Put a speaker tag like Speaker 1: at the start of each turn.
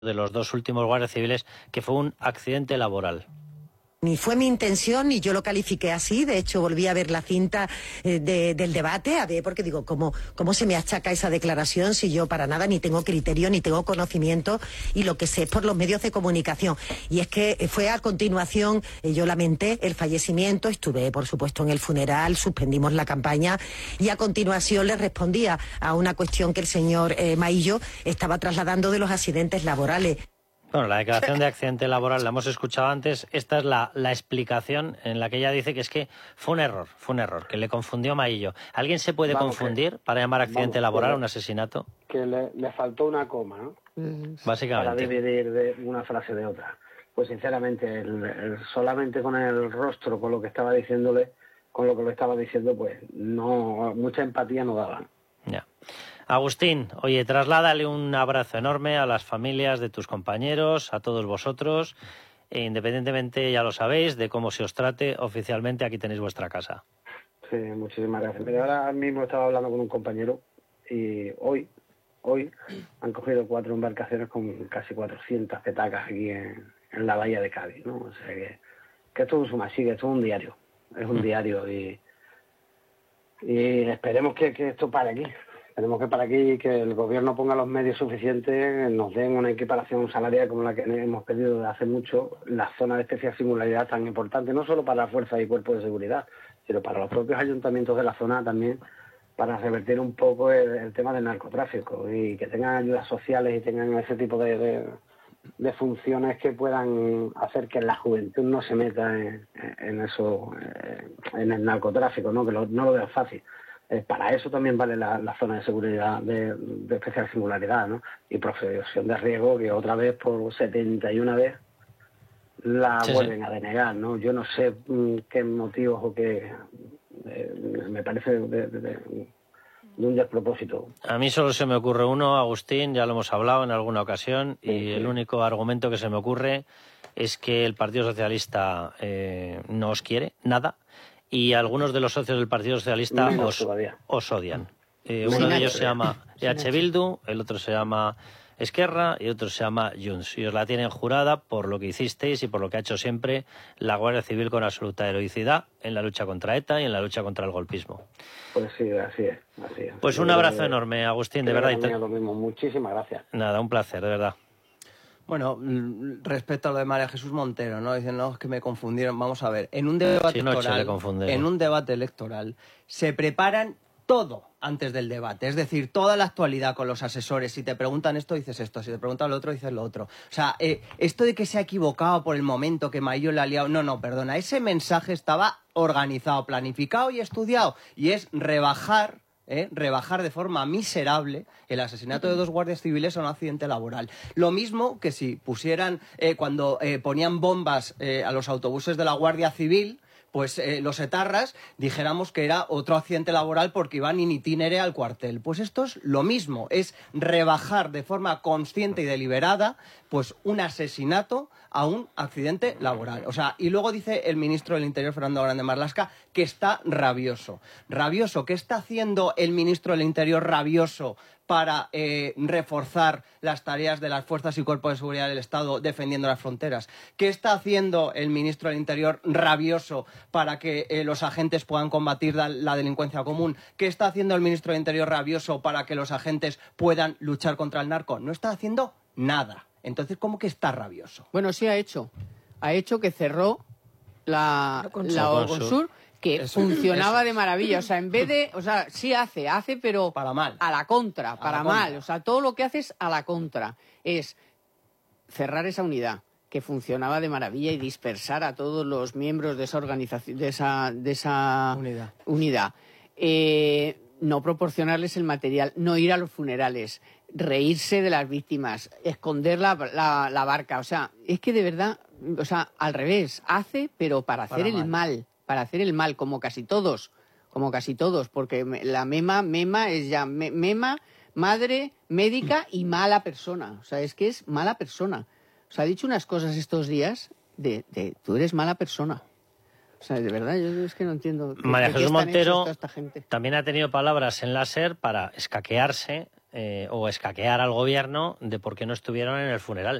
Speaker 1: de los dos últimos guardias civiles que fue un accidente laboral.
Speaker 2: Ni fue mi intención, ni yo lo califiqué así. De hecho, volví a ver la cinta del debate, a ver, porque digo, ¿cómo se me achaca esa declaración si yo para nada ni tengo criterio, ni tengo conocimiento, y lo que sé es por los medios de comunicación? Y es que fue a continuación, yo lamenté el fallecimiento, estuve, por supuesto, en el funeral, suspendimos la campaña, y a continuación le respondía a una cuestión que el señor Maillo estaba trasladando de los accidentes laborales.
Speaker 1: Bueno, la declaración de accidente laboral la hemos escuchado antes. Esta es la explicación en la que ella dice que es que fue un error, que le confundió Maillo. ¿Alguien se puede confundir para llamar accidente laboral a un asesinato?
Speaker 3: Que le faltó una coma, ¿no?
Speaker 1: Básicamente.
Speaker 3: Para dividir de una frase de otra. Pues sinceramente, solamente con el rostro, con lo que estaba diciéndole, con lo que lo estaba diciendo, pues no, mucha empatía no daba.
Speaker 1: Ya. Agustín, oye, trasládale un abrazo enorme a las familias de tus compañeros, a todos vosotros, e independientemente, ya lo sabéis, de cómo se os trate oficialmente, aquí tenéis vuestra casa.
Speaker 3: Sí, muchísimas gracias. Pero ahora mismo estaba hablando con un compañero y hoy han cogido 4 embarcaciones con casi 400 petacas aquí en la bahía de Cádiz, ¿no? O sea que esto es esto es un diario, y esperemos que esto pare aquí. Tenemos que para aquí que el gobierno ponga los medios suficientes, nos den una equiparación salarial como la que hemos pedido desde hace mucho, la zona de especial singularidad tan importante, no solo para las fuerzas y cuerpos de seguridad, sino para los propios ayuntamientos de la zona también, para revertir un poco el tema del narcotráfico y que tengan ayudas sociales y tengan ese tipo de funciones que puedan hacer que la juventud no se meta en eso, en el narcotráfico, ¿no? Que no lo veo fácil. Para eso también vale la zona de seguridad de especial singularidad, ¿no? Y profesión de riesgo, que otra vez por 71 vez la vuelven a denegar, ¿no? Yo no sé qué motivos o qué... me parece de un despropósito.
Speaker 1: A mí solo se me ocurre uno, Agustín, ya lo hemos hablado en alguna ocasión, y el único argumento que se me ocurre es que el Partido Socialista no os quiere, nada, y algunos de los socios del Partido Socialista os odian. Uno de ellos se llama EH Bildu, el otro se llama Esquerra y otro se llama Junts. Y os la tienen jurada por lo que hicisteis y por lo que ha hecho siempre la Guardia Civil con absoluta heroicidad en la lucha contra ETA y en la lucha contra el golpismo.
Speaker 3: Pues sí, así es.
Speaker 1: Pues un abrazo enorme, Agustín, de verdad.
Speaker 3: Lo mismo. Muchísimas gracias.
Speaker 1: Nada, un placer, de verdad.
Speaker 4: Bueno, respecto a lo de María Jesús Montero, ¿no? Dicen, no, es que me confundieron. Vamos a ver, en un debate electoral se preparan todo antes del debate. Es decir, toda la actualidad con los asesores. Si te preguntan esto, dices esto. Si te preguntan lo otro, dices lo otro. O sea, esto de que se ha equivocado por el momento, que Maillo le ha liado... No, perdona. Ese mensaje estaba organizado, planificado y estudiado. Y es rebajar de forma miserable el asesinato de 2 guardias civiles a un accidente laboral. Lo mismo que si pusieran, cuando ponían bombas a los autobuses de la Guardia Civil, pues los etarras dijéramos que era otro accidente laboral porque iban in itinere al cuartel. Pues esto es lo mismo, es rebajar de forma consciente y deliberada pues un asesinato a un accidente laboral. O sea, y luego dice el ministro del Interior, Fernando Grande Marlaska, que está rabioso. Rabioso, ¿qué está haciendo el ministro del Interior rabioso para reforzar las tareas de las fuerzas y cuerpos de seguridad del Estado defendiendo las fronteras? ¿Qué está haciendo el ministro del Interior rabioso para que los agentes puedan combatir la delincuencia común? ¿Qué está haciendo el ministro del Interior rabioso para que los agentes puedan luchar contra el narco? No está haciendo nada. Entonces, ¿cómo que está rabioso?
Speaker 5: Bueno, sí ha hecho. Ha hecho que cerró la Orgonsur, que funcionaba de maravilla. O sea, en vez de... O sea, sí hace, pero...
Speaker 4: Para mal.
Speaker 5: A la contra, para mal. O sea, todo lo que hace es a la contra. Es cerrar esa unidad, que funcionaba de maravilla, y dispersar a todos los miembros de esa organización, de esa unidad. No proporcionarles el material, no ir a los funerales, reírse de las víctimas, esconder la barca. O sea, es que de verdad, o sea, al revés, hace, pero para hacer el mal, como casi todos, porque la mema es ya mema, madre, médica y mala persona. O sea, es que es mala persona. O sea, ha dicho unas cosas estos días de tú eres mala persona. O sea, de verdad, yo es que no entiendo.
Speaker 1: María Jesús Montero también ha tenido palabras en la SER para escaquearse o escaquear al gobierno de por qué no estuvieron en el funeral.